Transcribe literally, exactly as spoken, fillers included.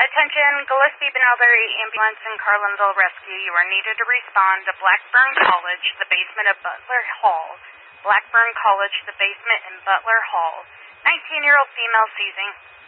Attention, Gillespie Benalberry Ambulance and Carlinville Rescue. You are needed to respond to Blackburn College, the basement of Butler Hall. Blackburn College, the basement in Butler Hall. nineteen-year-old female seizing.